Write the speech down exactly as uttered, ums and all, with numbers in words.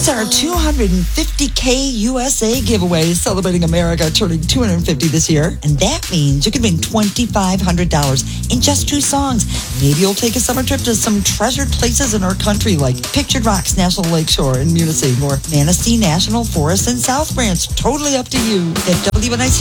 It's our two hundred fifty K U S A giveaway celebrating America turning two hundred fifty this year. And that means you can win twenty-five hundred dollars in just two songs. Maybe you'll take a summer trip to some treasured places in our country like Pictured Rocks National Lakeshore in Munising or Manistee National Forest in South Branch. Totally up to you. At W N I C